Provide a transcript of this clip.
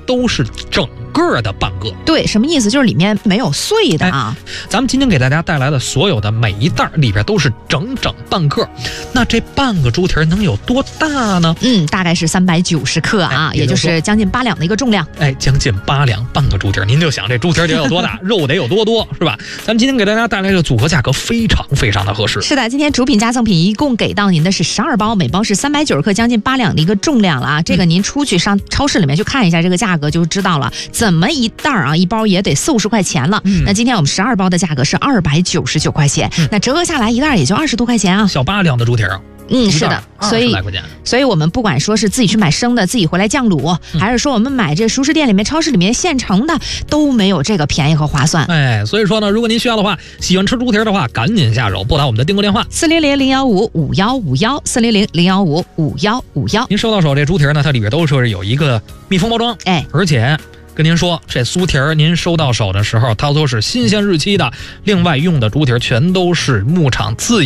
都是整个的半个。 对，什么意思？就是里面没有碎的啊。 咱们今天给大家带来的所有的每一袋里边都是整半个。那这半个猪蹄能有多大呢？ 大概是390克啊，也就是将近8两的一个重量。 将近8两，半个猪蹄，您就想这猪蹄得有多大，肉得有多多，是吧？咱们今天给大家带来的组合价格非常的合适。 是的，今天主品加赠品一共给到您的是12包，每包是390克，将近8两的一个重量了啊。这个您出去上超市里面去看一下这个价格就知道了，怎么一袋啊，一包也得40-50块钱了。那今天我们12包的价格是299块钱，那折合下来一袋也就20多块钱啊。 小8两的猪蹄。 是的，所以我们不管说是自己去买生的，自己回来酱卤，还是说我们买这熟食店里面、超市里面现成的，都没有这个便宜和划算。 所以说呢，如果您需要的话，喜欢吃猪蹄的话，赶紧下手，拨打我们的订购电话400-015-5151，400-015-5151。 您收到手这猪蹄呢，它里边都是有一个密封包装，而且跟您说，这酥蹄您收到手的时候，它都是新鲜日期的，另外用的猪蹄全都是牧场自